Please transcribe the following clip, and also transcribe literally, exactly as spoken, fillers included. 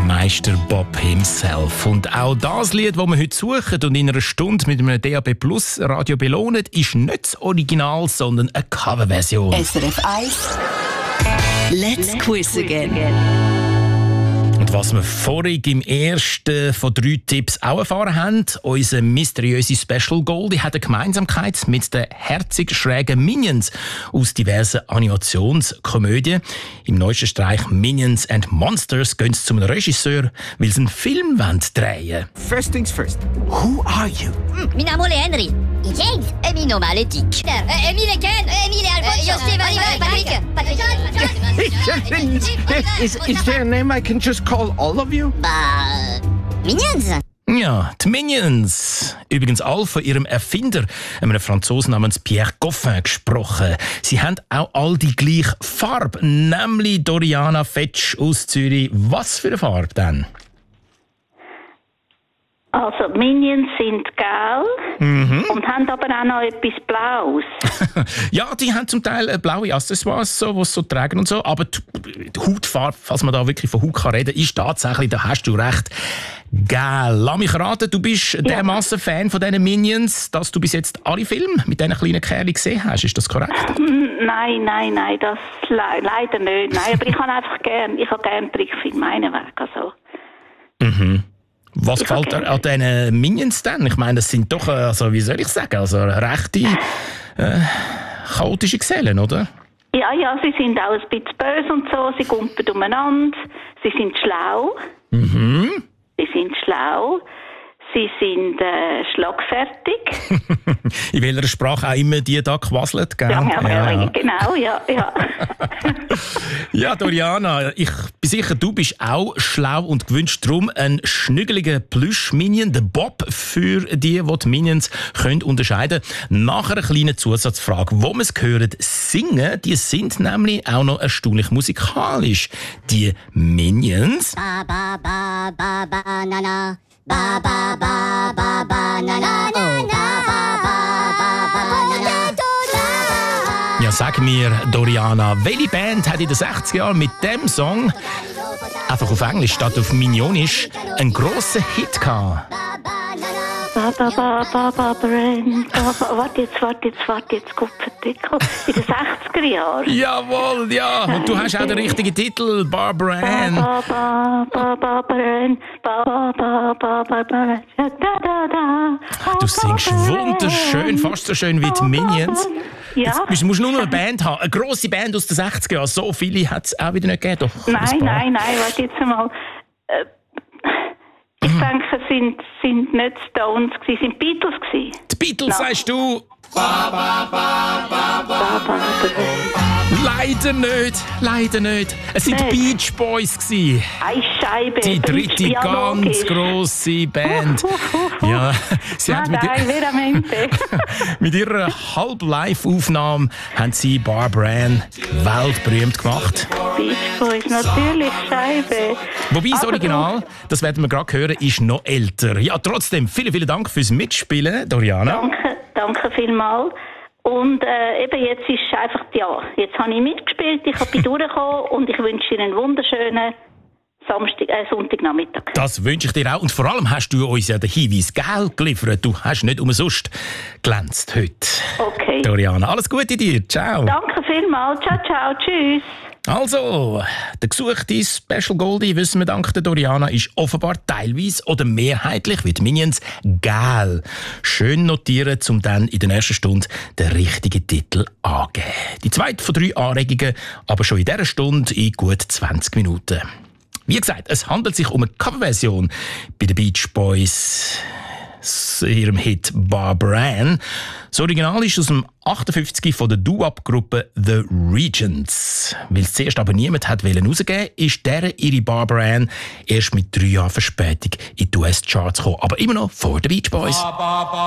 Meister Bob himself. Und auch das Lied, das wir heute suchen und in einer Stunde mit einem D A B Plus Radio belohnen, ist nicht das Original, sondern eine Coverversion. S R F eins Let's Quiz Again. Und was wir vorhin im ersten von drei Tipps auch erfahren haben, unser mysteriöse Special Goldie hat eine Gemeinsamkeit mit den herzig schrägen Minions aus diversen Animationskomödien. Im neuesten Streich Minions and Monsters gehen sie zum Regisseur, weil sie einen Film drehen wollen. First things first, who are you? Mm, mi nome è Henry. James. E mi nome è Dick. E Emile Ken. E Emile Alfonso. Io Stefano. Patrick. Patrick. Is, is there a name I can just call all of you? Bah, Minions. Ja, die Minions. Übrigens alle von ihrem Erfinder, einem Franzosen namens Pierre Coffin, gesprochen. Sie haben auch all die gleiche Farbe, nämlich Doriana Fetsch aus Zürich. Was für eine Farbe denn? Also, Minions sind gelb Mhm. und haben aber auch noch etwas Blaues. Ja, die haben zum Teil äh, blaue Accessoires, so, die sie so tragen und so. Aber die die Hautfarbe, falls man da wirklich von Haut kann reden, ist tatsächlich, da hast du recht, gel. Lass mich raten, du bist ja. dermassen Fan von diesen Minions, dass du bis jetzt alle Filme mit diesen kleinen Kerlen gesehen hast. Ist das korrekt? Nein, nein, nein, das le- leider nicht. Nein, aber ich habe einfach gern, ich habe gern Trickfilme, meinen Weg. Also. Mhm. Was Ich gefällt hab dir an diesen Minions denn? Ich meine, das sind doch, äh, also, wie soll ich sagen, also rechte, äh, chaotische Gesellen, oder? Ja, ja, sie sind auch ein bisschen böse und so, sie kumpen umeinander, sie sind schlau, Mhm. sie sind schlau, sie sind äh, schlagfertig. In welcher Sprache auch immer die da quasselt, gell? Ja, ja, Ja, ja. genau, ja, ja. Ja, Doriana, ich bin sicher, du bist auch schlau und gewünscht darum einen schnüggeligen Plüsch-Minion, den Bob, für die, die die Minions können unterscheiden können. Nach einer kleinen Zusatzfrage, wo wir es hören, singen, die sind nämlich auch noch erstaunlich musikalisch. Die Minions... Ba ba ba ba ba na na. Ba ba ba ba ba na na na na. Ba ba ba ba na na. Ja, sag mir, Doriana, welche Band hat in den sechziger Jahren mit dem Song, einfach auf Englisch statt auf Minionisch, einen grossen Hit gehabt? Ba, ba, ba, ba, ba, Brain. Ba, ba. Warte jetzt, warte jetzt, warte jetzt, Kupfertickel. In den sechziger Jahren. Jawohl, ja. Und du hast auch den richtigen Titel, Barbara Ann. Ba, ba, ba, ba, Brain. Ba, ba, ba, ba, ba, Brain. Da, da, da. Du singst wunderschön, fast so schön wie die Minions. Ja. Jetzt musst du nur noch eine Band haben, eine grosse Band aus den sechziger Jahren. So viele hat es auch wieder nicht gegeben. Doch, ein Nein, paar. nein, nein, warte jetzt einmal. Äh, Ich denke, es sind, sind nicht Stones gewesen, es sind Beatles gewesen. Die Beatles, No. sagst du? Ba, ba, Brain. Leider nicht, leider nicht. Es sind Nicht. die Beach Boys gewesen. Eine Scheibe. Die das ist dritte ganz biologisch. grosse Band. Ja, sie haben mit, Nein, veramente. mit ihrer Halb-Live-Aufnahme haben sie Barbara Ann weltberühmt gemacht. Beach Boys, natürlich, Scheibe. Wobei das Aber Original, das werden wir gerade hören, ist noch älter. Ja, trotzdem, vielen, vielen Dank fürs Mitspielen, Doriana. Danke, danke vielmals. Und äh, eben jetzt ist es einfach, ja, jetzt habe ich mitgespielt, ich bin durchgekommen und ich wünsche Ihnen einen wunderschönen Samstag, äh, Sonntagnachmittag. Das wünsche ich dir auch. Und vor allem hast du uns ja den Hinweis gell geliefert. Du hast nicht umsonst glänzt heute. Okay. Doriana, alles Gute dir. Ciao. Danke vielmals. Ciao, ciao. Tschüss. Also, der gesuchte Special Goldie, wissen wir dank der Doriana, ist offenbar teilweise oder mehrheitlich wie die Minions gel. Schön notieren, um dann in der nächsten Stunde den richtigen Titel angeben. Die zweite von drei Anregungen, aber schon in dieser Stunde in gut zwanzig Minuten. Wie gesagt, es handelt sich um eine Coverversion bei den Beach Boys, ihrem Hit Barbara Ann. Das Original ist aus dem achtundfünfzig von der Doo-Wop-Gruppe The Regents. Weil es zuerst aber niemand hat rausgeben, ist deren ihre Barbara Ann erst mit drei Jahren Verspätung in die U S-Charts gekommen. Aber immer noch vor den Beach Boys.